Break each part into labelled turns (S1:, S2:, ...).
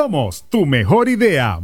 S1: Somos tu mejor idea.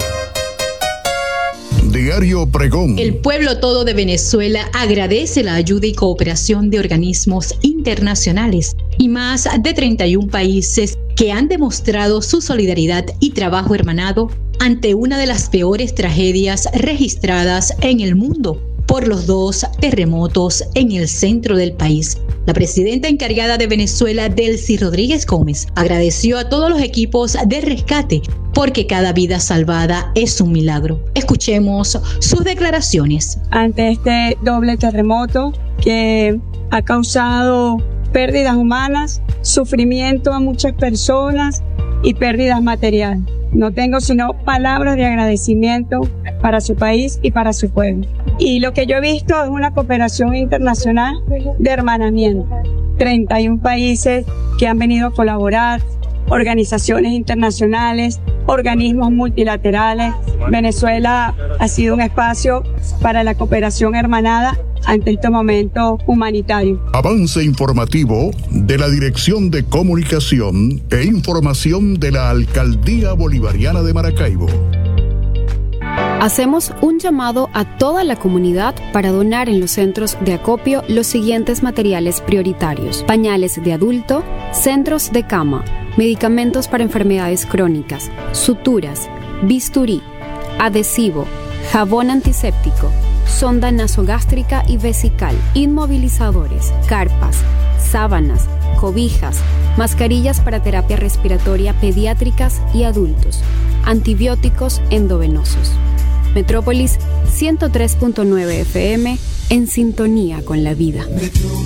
S2: Diario Pregón.
S3: El pueblo todo de Venezuela agradece la ayuda y cooperación de organismos internacionales y más de 31 países que han demostrado su solidaridad y trabajo hermanado ante una de las peores tragedias registradas en el mundo por los 2 terremotos en el centro del país. La presidenta encargada de Venezuela, Delcy Rodríguez Gómez, agradeció a todos los equipos de rescate porque cada vida salvada es un milagro. Escuchemos sus declaraciones.
S4: Ante este doble terremoto que ha causado pérdidas humanas, sufrimiento a muchas personas y pérdidas materiales. No tengo sino palabras de agradecimiento para su país y para su pueblo. Y lo que yo he visto es una cooperación internacional de hermanamiento. 31 países que han venido a colaborar, organizaciones internacionales, organismos multilaterales. Venezuela ha sido un espacio para la cooperación hermanada ante este momento humanitario.
S2: Avance informativo de la Dirección de Comunicación e Información de la Alcaldía Bolivariana de Maracaibo.
S5: Hacemos un llamado a toda la comunidad para donar en los centros de acopio los siguientes materiales prioritarios: pañales de adulto, centros de cama, medicamentos para enfermedades crónicas, suturas, bisturí, adhesivo, jabón antiséptico, sonda nasogástrica y vesical, inmovilizadores, carpas, sábanas, cobijas, mascarillas para terapia respiratoria pediátricas y adultos, antibióticos endovenosos. Metrópolis 103.9 FM, en sintonía con la vida.